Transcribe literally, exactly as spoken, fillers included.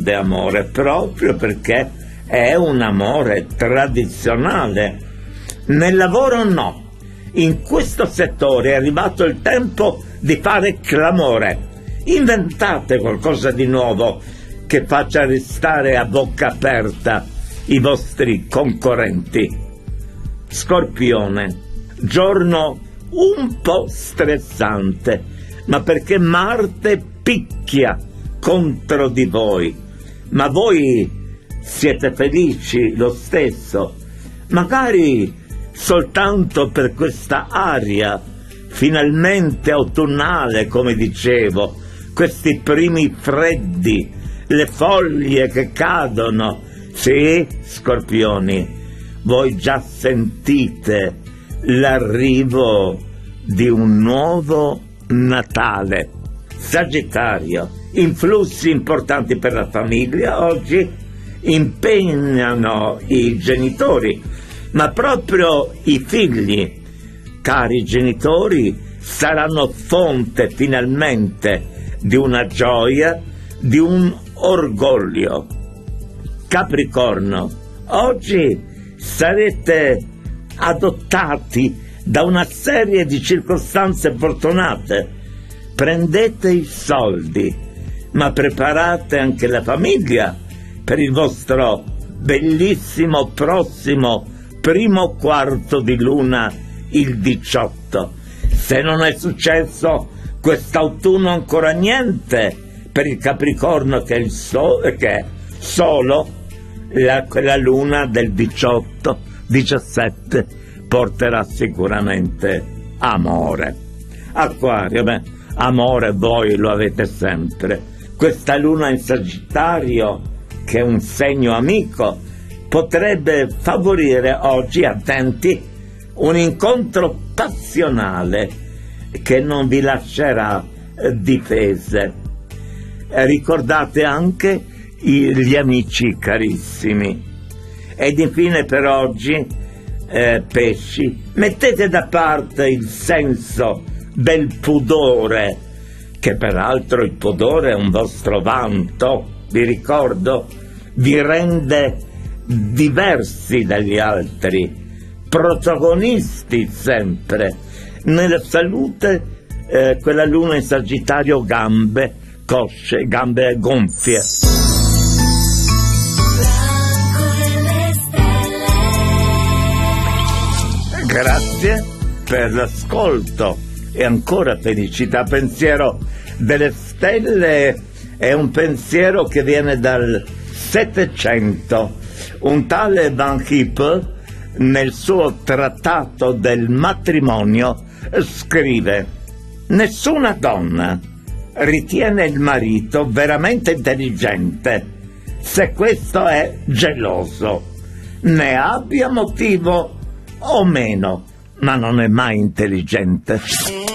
grande amore, proprio perché è un amore tradizionale. Nel lavoro no. In questo settore è arrivato il tempo di fare clamore. Inventate qualcosa di nuovo che faccia restare a bocca aperta i vostri concorrenti. Scorpione, giorno un po' stressante, ma perché Marte picchia contro di voi. Ma voi siete felici lo stesso, magari soltanto per questa aria finalmente autunnale, come dicevo, questi primi freddi, le foglie che cadono. Sì, Scorpioni, voi già sentite l'arrivo di un nuovo Natale. Sagittario, influssi importanti per la famiglia oggi impegnano i genitori, ma proprio i figli. Cari genitori, saranno fonte finalmente di una gioia, di un orgoglio. Capricorno, oggi sarete adottati da una serie di circostanze fortunate. Prendete i soldi, ma preparate anche la famiglia per il vostro bellissimo prossimo primo quarto di luna, il diciotto. Se non è successo quest'autunno ancora niente per il Capricorno, che è, il so- che è solo la, quella luna del diciotto diciassette porterà sicuramente amore. Acquario, beh, amore voi lo avete sempre. Questa luna in Sagittario, che è un segno amico, potrebbe favorire oggi, attenti, un incontro passionale che non vi lascerà difese. Ricordate anche gli amici carissimi. Ed infine per oggi, eh, pesci, mettete da parte il senso del pudore, che peraltro il pudore è un vostro vanto, vi ricordo, vi rende diversi dagli altri, protagonisti sempre. Nella salute, eh, quella luna in Sagittario, gambe, cosce, gambe gonfie. Grazie per l'ascolto e ancora felicità. Pensiero delle stelle è un pensiero che viene dal Settecento. Un tale Van Hip, nel suo trattato del matrimonio, scrive: nessuna donna ritiene il marito veramente intelligente se questo è geloso, ne abbia motivo o meno, ma non è mai intelligente.